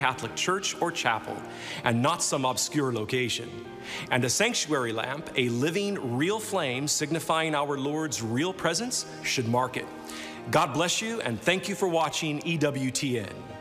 Catholic church or chapel, and not some obscure location. And a sanctuary lamp, a living, real flame signifying our Lord's real presence, should mark it. God bless you, and thank you for watching EWTN.